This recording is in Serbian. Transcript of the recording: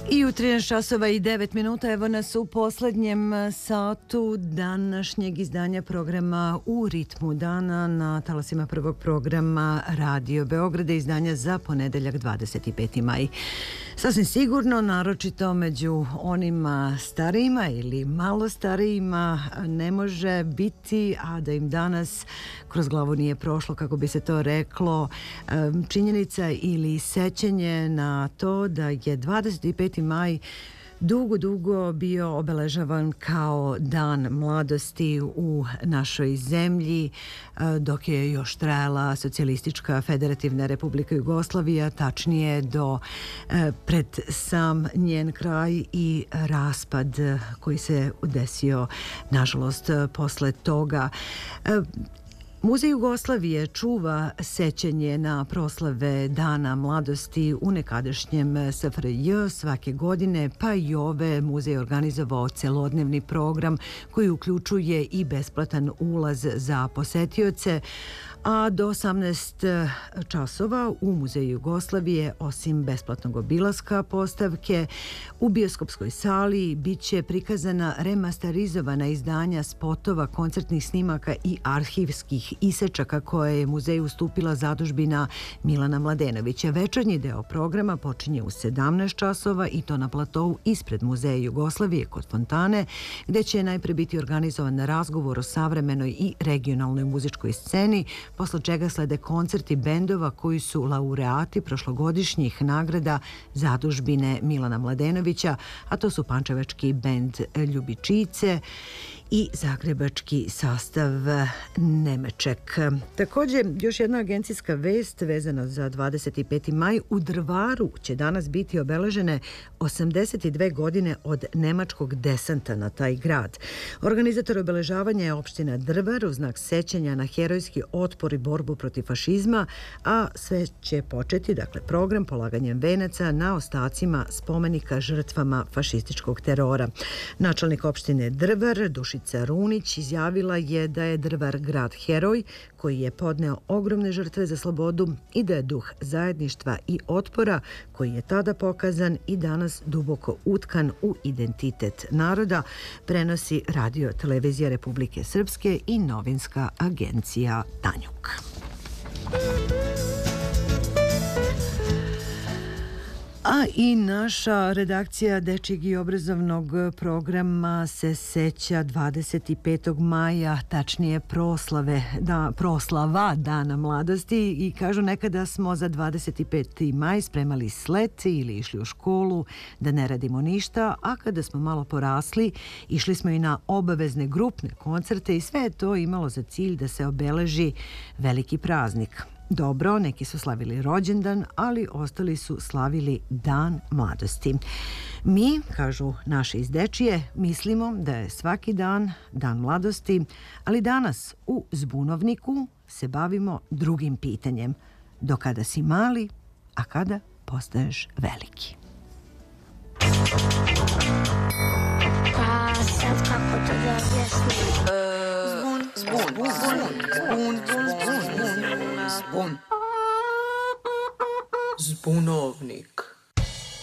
I u 13 časova i 9 minuta evo nas u poslednjem satu današnjeg izdanja programa U ritmu dana na talasima prvog programa Radio Beograda, izdanja za ponedeljak 25. maj. Sasvim sigurno, naročito među onima starijima ili malo starijima, ne može biti, a da im danas kroz glavu nije prošlo, kako bi se to reklo, činjenica ili sećanje na to da je 25. maj dugo bio obeležavan kao dan mladosti u našoj zemlji, dok je još trajala Socijalistička federativna Republika Jugoslavija, tačnije do pred sam njen kraj i raspad koji se desio, nažalost, posle toga. Muzej Jugoslavije čuva sećanje na proslave Dana mladosti u nekadašnjem SFRJ svake godine, pa i ove muzej je organizovao celodnevni program koji uključuje i besplatan ulaz za posetioce, a do 18 časova u Muzeju Jugoslavije, osim besplatnog obilaska postavke, u bioskopskoj sali biće prikazana remasterizovana izdanja spotova, koncertnih snimaka i arhivskih isečaka koje je muzeju ustupila zadužbina Milana Mladenovića. Večernji deo programa počinje u 17 časova i to na platovu ispred Muzeja Jugoslavije kod fontane, gde će najpre biti organizovan razgovor o savremenoj i regionalnoj muzičkoj sceni, posle čega slede koncerti bendova koji su laureati prošlogodišnjih nagrada zadužbine Milana Mladenovića, a to su pančevački bend Ljubičice i zagrebački sastav Nemeček. Također, još jedna agencijska vest vezana za 25. maj. U Drvaru će danas biti obeležene 82 godine od nemačkog desanta na taj grad. Organizator obeležavanja je opština Drvar u znak sećanja na herojski otpor i borbu protiv fašizma, a sve će početi, dakle, program polaganjem venaca na ostacima spomenika žrtvama fašističkog terora. Načelnik opštine Drvar, Dušica Runić, izjavila je da je Drvar grad heroj koji je podneo ogromne žrtve za slobodu i da je duh zajedništva i otpora koji je tada pokazan i danas duboko utkan u identitet naroda, prenosi Radio Televizija Republike Srpske i novinska agencija Tanjuk. A i naša redakcija dečjeg i obrazovnog programa se seća 25. maja, tačnije proslava Dana mladosti, i kažu nekada smo za 25. maj spremali slet ili išli u školu da ne radimo ništa, a kada smo malo porasli išli smo i na obavezne grupne koncerte i sve je to imalo za cilj da se obeleži veliki praznik. Dobro, neki su slavili rođendan, ali ostali su slavili Dan mladosti. Mi, kažu naše iz Dečije, mislimo da je svaki dan Dan mladosti, ali danas u Zbunovniku se bavimo drugim pitanjem. Do kada si mali, a kada postaješ veliki? Pa sad kako to da objasnim? Zbun. Zbunovnik.